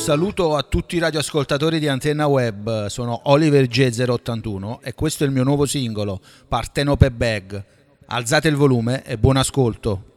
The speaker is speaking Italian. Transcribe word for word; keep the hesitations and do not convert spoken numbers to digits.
saluto a tutti i radioascoltatori di Antenna Web, sono Oliver G zero ottantuno e questo è il mio nuovo singolo, Partenope Bag. Alzate il volume e buon ascolto.